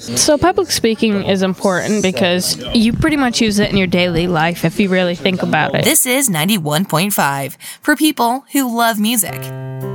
So public speaking is important because you pretty much use it in your daily life if you really think about it. This is 91.5 for people who love music.